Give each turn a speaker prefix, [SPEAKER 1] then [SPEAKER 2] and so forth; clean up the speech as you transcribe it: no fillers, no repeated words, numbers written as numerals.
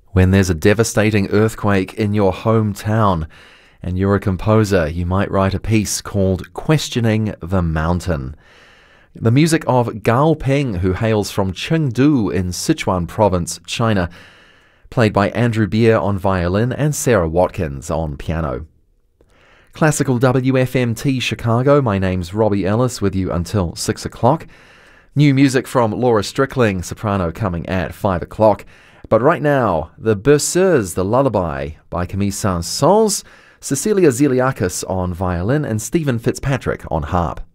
[SPEAKER 1] When there's a devastating earthquake in your hometown and you're a composer, you might write a piece called Questioning the Mountain. The music of Gao Peng, who hails from Chengdu in Sichuan province, China, played by Andrew Beer on violin and Sarah Watkins on piano. Classical WFMT Chicago, my name's Robbie Ellis with you until 6 o'clock. New music from Laura Strickling, soprano, coming at 5 o'clock. But right now, the Berceuse, the Lullaby by Camille Saint-Saëns, Cecilia Ziliakis on violin and Stephen Fitzpatrick on harp.